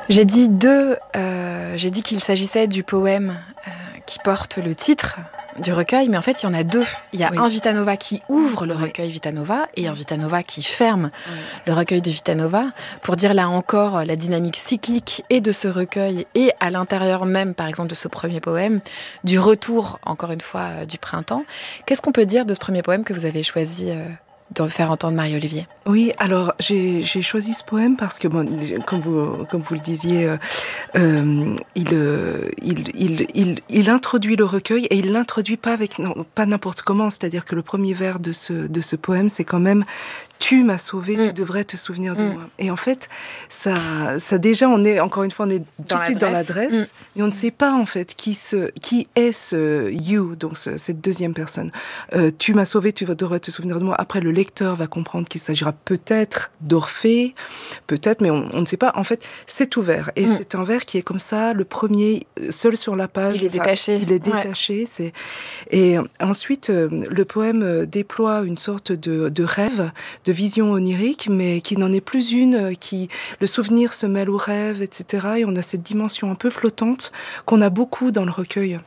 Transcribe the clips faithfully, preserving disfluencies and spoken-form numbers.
J'ai dit deux, euh, j'ai dit qu'il s'agissait du poème euh, qui porte le titre du recueil, mais en fait, il y en a deux. Il y a oui. un Vitanova qui ouvre le oui. recueil Vitanova et un Vitanova qui ferme oui. le recueil de Vitanova, pour dire là encore la dynamique cyclique et de ce recueil et à l'intérieur même, par exemple, de ce premier poème, du retour, encore une fois, euh, du printemps. Qu'est-ce qu'on peut dire de ce premier poème que vous avez choisi euh, de faire entendre Marie-Olivier? Oui, alors j'ai, j'ai choisi ce poème parce que, bon, comme vous, comme vous le disiez, euh, euh, il, euh, il, il, il, il introduit le recueil et il l'introduit pas avec, non, pas n'importe comment. C'est-à-dire que le premier vers de ce, de ce poème, c'est quand même tu m'as sauvé, mmh. tu devrais te souvenir de mmh. moi. Et en fait, ça, ça déjà, on est, encore une fois, on est tout de suite dans l'adresse, mmh. et on ne sait pas, en fait, qui, ce, qui est ce you, donc ce, cette deuxième personne. Euh, tu m'as sauvé, tu devrais te souvenir de moi. Après, le lecteur va comprendre qu'il s'agira peut-être d'Orphée, peut-être, mais on, on ne sait pas. En fait, c'est ouvert. Et mmh. c'est un vers qui est comme ça, le premier, seul sur la page. Il est détaché. Il est détaché. Ouais. C'est... Et ensuite, le poème déploie une sorte de, de rêve, de vision onirique, mais qui n'en est plus une, qui le souvenir se mêle au rêve, et cetera. Et on a cette dimension un peu flottante qu'on a beaucoup dans le recueil.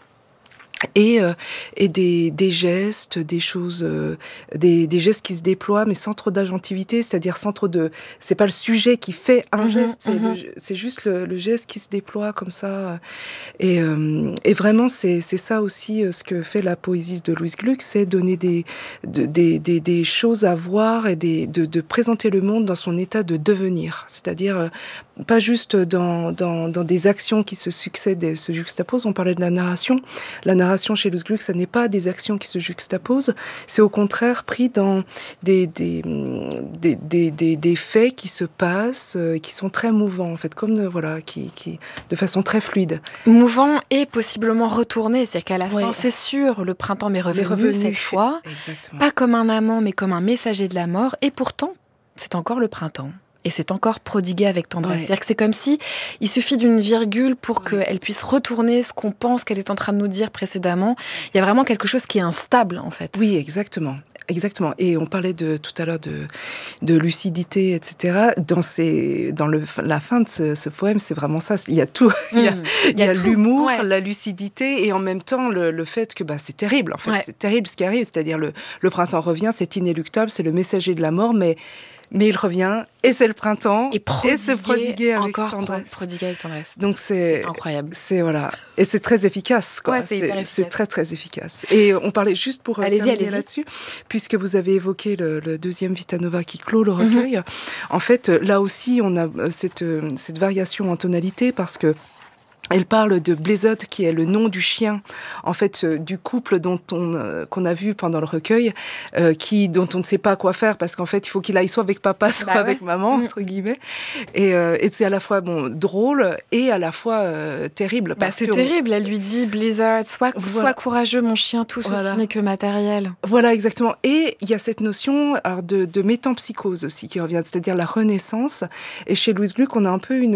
Et, euh, et des, des gestes, des choses, euh, des, des gestes qui se déploient, mais sans trop d'agentivité, c'est-à-dire sans trop de... C'est pas le sujet qui fait un mmh, geste, c'est, mmh. le, c'est juste le, le geste qui se déploie comme ça. Et, euh, et vraiment, c'est, c'est ça aussi ce que fait la poésie de Louise Gluck, c'est donner des, de, des, des, des choses à voir et des, de, de présenter le monde dans son état de devenir. C'est-à-dire, euh, pas juste dans, dans, dans des actions qui se succèdent et se juxtaposent. On parlait de la narration. La narration chez Louise Gluck, ça n'est pas des actions qui se juxtaposent, c'est au contraire pris dans des, des, des, des, des, des faits qui se passent, euh, qui sont très mouvants, en fait, comme, euh, voilà, qui, qui, de façon très fluide. Mouvant et possiblement retourné, c'est-à-dire qu'à la ouais. fin, c'est sûr, le printemps m'est revenu, revenu cette fois, Exactement. Pas comme un amant, mais comme un messager de la mort, et pourtant, c'est encore le printemps. Et c'est encore prodigué avec tendresse. Ouais. C'est-à-dire que c'est comme si il suffit d'une virgule pour ouais. qu'elle puisse retourner ce qu'on pense qu'elle est en train de nous dire précédemment. Il y a vraiment quelque chose qui est instable, en fait. Oui, exactement. Exactement. Et on parlait de, tout à l'heure de, de lucidité, et cetera. Dans, ces, dans le, la fin de ce, ce poème, c'est vraiment ça. Il y a tout. Mmh. Il y a, il y a, il y a l'humour, ouais. la lucidité et en même temps le, le fait que bah, c'est terrible. En fait. Ouais. C'est terrible ce qui arrive. C'est-à-dire le, le printemps revient, c'est inéluctable, c'est le messager de la mort, mais... Mais il revient, et c'est le printemps, et, et c'est prodigué avec encore tendresse. Prodigué avec tendresse. Donc c'est, c'est incroyable. C'est, voilà. Et c'est très efficace, quoi. Ouais, c'est, c'est, c'est très, très efficace. Et on parlait juste pour allez-y, terminer allez-y. là-dessus, puisque vous avez évoqué le, le deuxième Vitanova qui clôt le recueil. Mm-hmm. En fait, là aussi, on a cette, cette variation en tonalité, parce que elle parle de Blizzard, qui est le nom du chien, en fait, euh, du couple dont on, euh, qu'on a vu pendant le recueil, euh, qui, dont on ne sait pas quoi faire, parce qu'en fait, il faut qu'il aille soit avec papa, soit bah ouais. avec maman, entre guillemets. Et, euh, et c'est à la fois bon, drôle et à la fois euh, terrible. Bah, c'est terrible, on... elle lui dit, Blizzard, sois, voilà. sois courageux, mon chien, tout ceci voilà. n'est que matériel. Voilà, exactement. Et il y a cette notion alors, de, de métampsychose aussi qui revient, c'est-à-dire la renaissance. Et chez Louise Gluck, on a un peu une,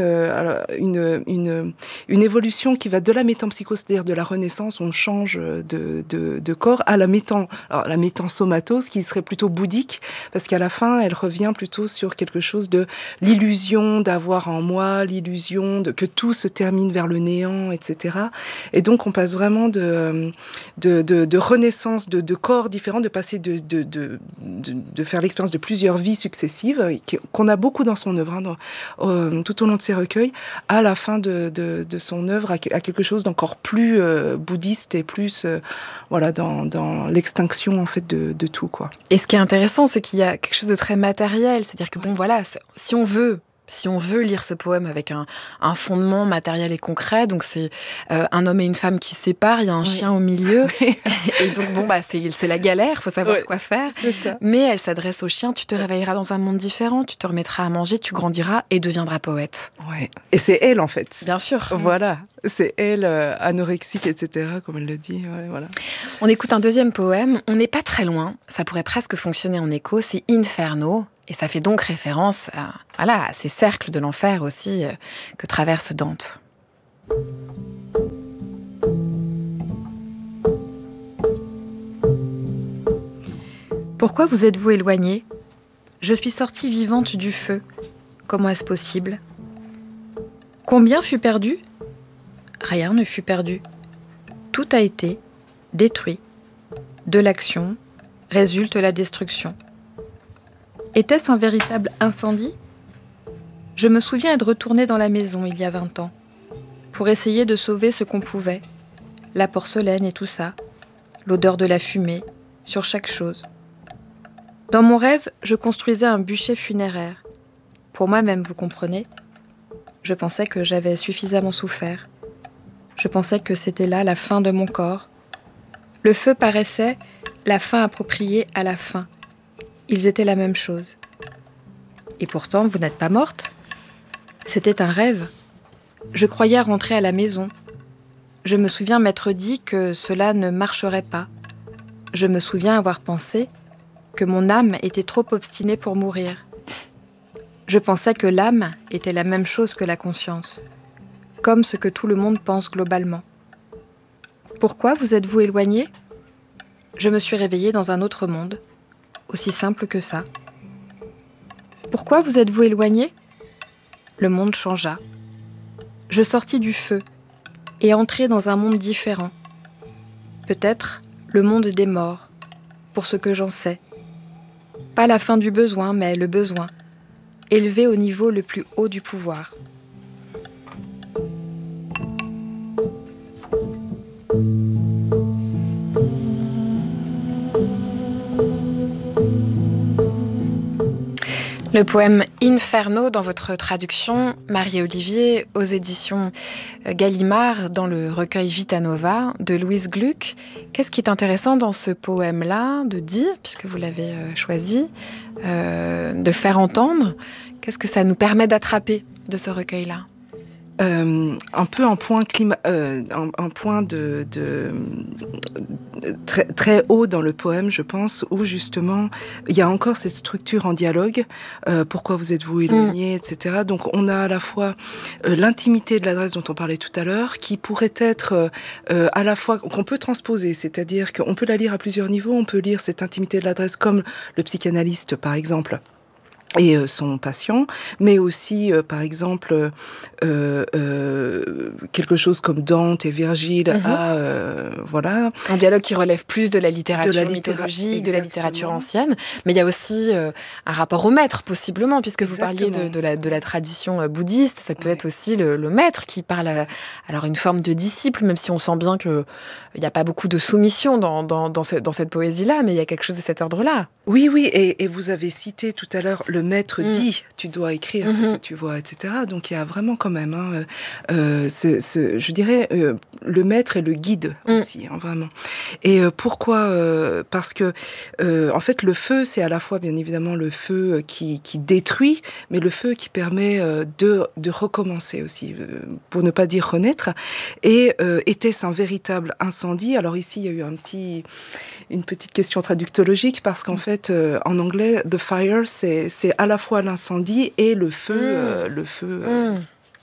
une, une, une évolution qui va de la métampsychose, c'est-à-dire de la renaissance, on change de, de, de corps, à la, métan, alors, la métansomatose, qui serait plutôt bouddhique, parce qu'à la fin, elle revient plutôt sur quelque chose de l'illusion d'avoir en moi, l'illusion de, que tout se termine vers le néant, et cetera. Et donc, on passe vraiment de, de, de, de renaissance de, de corps différents, de passer de, de, de, de, de faire l'expérience de plusieurs vies successives, qu'on a beaucoup dans son œuvre, hein, dans, euh, tout au long de ses recueils, à la fin de, de, de son œuvre à quelque chose d'encore plus euh, bouddhiste et plus euh, voilà dans, dans l'extinction en fait de, de tout quoi. Et ce qui est intéressant, c'est qu'il y a quelque chose de très matériel, c'est-à-dire que bon voilà, si on veut Si on veut lire ce poème avec un, un fondement matériel et concret, donc c'est euh, un homme et une femme qui se séparent, il y a un oui. chien au milieu, et donc bon bah c'est, c'est la galère, il faut savoir oui. quoi faire. Mais elle s'adresse au chien, tu te réveilleras dans un monde différent, tu te remettras à manger, tu grandiras et deviendras poète. Ouais. Et c'est elle en fait. Bien sûr. Voilà, c'est elle euh, anorexique, et cetera. Comme elle le dit. Ouais, voilà. On écoute un deuxième poème, on n'est pas très loin, ça pourrait presque fonctionner en écho, c'est Inferno. Et ça fait donc référence à, voilà, à ces cercles de l'enfer aussi euh, que traverse Dante. Pourquoi vous êtes-vous éloignée ? Je suis sortie vivante du feu. Comment est-ce possible ? Combien fut perdu ? Rien ne fut perdu. Tout a été détruit. De l'action résulte la destruction. Était-ce un véritable incendie ? Je me souviens être retournée dans la maison il y a vingt ans, pour essayer de sauver ce qu'on pouvait, la porcelaine et tout ça, l'odeur de la fumée, sur chaque chose. Dans mon rêve, je construisais un bûcher funéraire. Pour moi-même, vous comprenez ? Je pensais que j'avais suffisamment souffert. Je pensais que c'était là la fin de mon corps. Le feu paraissait la fin appropriée à la fin. Ils étaient la même chose. Et pourtant, vous n'êtes pas morte. C'était un rêve. Je croyais rentrer à la maison. Je me souviens m'être dit que cela ne marcherait pas. Je me souviens avoir pensé que mon âme était trop obstinée pour mourir. Je pensais que l'âme était la même chose que la conscience, comme ce que tout le monde pense globalement. Pourquoi vous êtes-vous éloigné ? Je me suis réveillée dans un autre monde, aussi simple que ça. Pourquoi vous êtes-vous éloigné ? Le monde changea. Je sortis du feu et entrai dans un monde différent. Peut-être le monde des morts, pour ce que j'en sais. Pas la fin du besoin, mais le besoin, élevé au niveau le plus haut du pouvoir. Le poème Inferno dans votre traduction, Marie-Olivier, aux éditions Gallimard, dans le recueil Vita Nova de Louise Gluck. Qu'est-ce qui est intéressant dans ce poème-là de dire, puisque vous l'avez choisi, euh, de faire entendre? Qu'est-ce que ça nous permet d'attraper de ce recueil-là ? Euh, un peu un point climat, euh, un, un point de, de très, très haut dans le poème, je pense, où justement il y a encore cette structure en dialogue. Euh, pourquoi vous êtes-vous éloigné, mmh. et cetera. Donc on a à la fois euh, l'intimité de l'adresse dont on parlait tout à l'heure, qui pourrait être euh, à la fois qu'on peut transposer, c'est-à-dire qu'on peut la lire à plusieurs niveaux. On peut lire cette intimité de l'adresse comme le psychanalyste, par exemple, et euh, son patient, mais aussi, euh, par exemple, euh, euh, quelque chose comme Dante et Virgile, mm-hmm. à, euh, voilà. Un dialogue qui relève plus de la littérature de la mythologique, de la littérature ancienne, mais il y a aussi euh, un rapport au maître, possiblement, puisque vous Exactement. parliez de, de, la, de la tradition bouddhiste, ça peut ouais. être aussi le, le maître qui parle, à, alors une forme de disciple, même si on sent bien qu'il n'y a pas beaucoup de soumission dans, dans, dans, ce, dans cette poésie-là, mais il y a quelque chose de cet ordre-là. Oui, oui, et, et vous avez cité tout à l'heure le maître mmh. dit, tu dois écrire mmh. ce que tu vois, et cetera. Donc il y a vraiment quand même, hein, euh, ce, ce, je dirais, euh, le maître et le guide mmh. aussi, hein, vraiment. Et euh, pourquoi euh, Parce que, euh, en fait, le feu, c'est à la fois, bien évidemment, le feu qui, qui détruit, mais le feu qui permet euh, de, de recommencer aussi, euh, pour ne pas dire renaître. Et euh, était-ce un véritable incendie ? Alors ici, il y a eu un petit, une petite question traductologique, parce qu'en fait, Euh, en anglais, the fire, c'est, c'est à la fois l'incendie et le feu. Mmh. Euh, le feu euh. Mmh.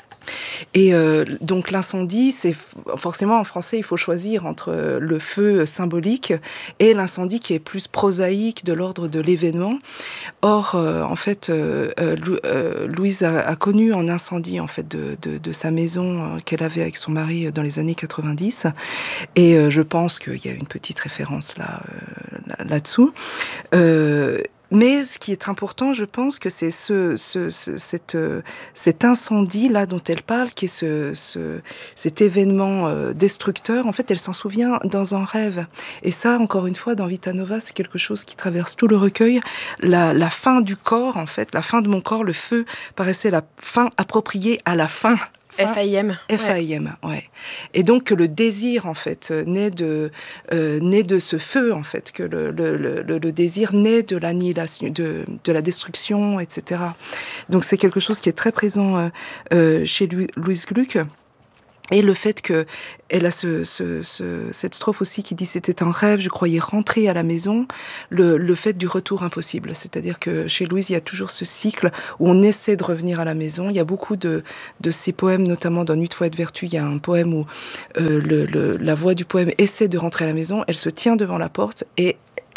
Et euh, donc l'incendie, c'est forcément en français, il faut choisir entre le feu symbolique et l'incendie qui est plus prosaïque, de l'ordre de l'événement. Or, euh, en fait, euh, euh, Louise a, a connu un incendie en fait de, de, de sa maison euh, qu'elle avait avec son mari dans les années quatre-vingt-dix. Et euh, je pense qu'il y a une petite référence là, euh, là-dessous. Euh, Mais ce qui est important, je pense que c'est ce, ce, ce, cette, euh, cet incendie-là dont elle parle, qui est ce, ce, cet événement euh, destructeur. En fait, elle s'en souvient dans un rêve. Et ça, encore une fois, dans Vita Nova, c'est quelque chose qui traverse tout le recueil. La, la fin du corps, en fait, la fin de mon corps, le feu paraissait la fin appropriée à la fin. F A I M. F A I M, ouais. ouais. Et donc que le désir, en fait, naît de, euh, naît de ce feu, en fait, que le, le, le, le désir naît de l'annihilation, de, de la destruction, et cetera. Donc c'est quelque chose qui est très présent euh, euh, chez Louise Gluck. Et le fait que elle a ce, ce, ce, cette strophe aussi qui dit « C'était un rêve, je croyais rentrer à la maison », le, le fait du retour impossible. C'est-à-dire que chez Louise, il y a toujours ce cycle où on essaie de revenir à la maison. Il y a beaucoup de, de ces poèmes, notamment dans Nuit de foi et de vertu, il y a un poème où euh, le, le, la voix du poème essaie de rentrer à la maison, elle se tient devant la porte et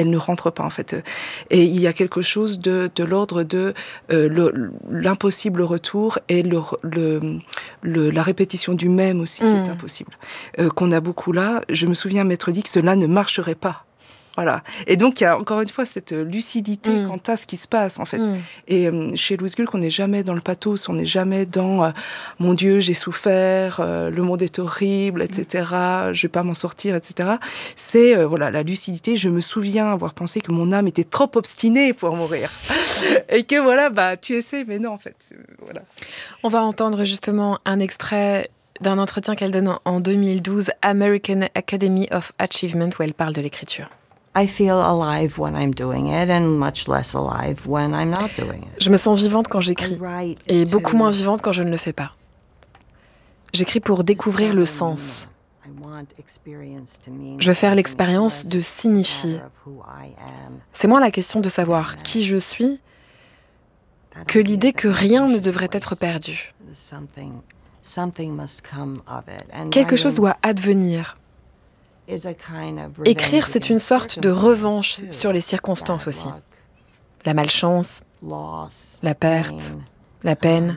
elle ne rentre pas en fait. Et il y a quelque chose de, de l'ordre de euh, le, l'impossible retour et le, le, le, la répétition du même aussi qui mmh. est impossible. Euh, qu'on a beaucoup là. Je me souviens m'être dit que cela ne marcherait pas. Voilà. Et donc, il y a encore une fois cette lucidité mmh. quant à ce qui se passe, en fait. Mmh. Et euh, chez Louise Gluck, on n'est jamais dans le pathos, on n'est jamais dans euh, « mon Dieu, j'ai souffert, euh, le monde est horrible, et cetera, je vais pas m'en sortir, et cetera » C'est, euh, voilà, la lucidité. Je me souviens avoir pensé que mon âme était trop obstinée pour mourir. Et que, voilà, bah, tu essaies, mais non, en fait. Voilà. On va entendre justement un extrait d'un entretien qu'elle donne en deux mille douze, American Academy of Achievement, où elle parle de l'écriture. I feel alive when I'm doing it and much less alive when I'm not doing it. Je me sens vivante quand j'écris et beaucoup moins vivante quand je ne le fais pas. J'écris pour découvrir le sens. Je veux faire l'expérience de signifier. C'est moins la question de savoir qui je suis que l'idée que rien ne devrait être perdu. Quelque chose doit advenir. Écrire, c'est une sorte de revanche sur les circonstances aussi. La malchance, la perte, la peine.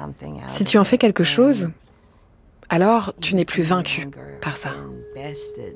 Si tu en fais quelque chose, alors tu n'es plus vaincu par ça.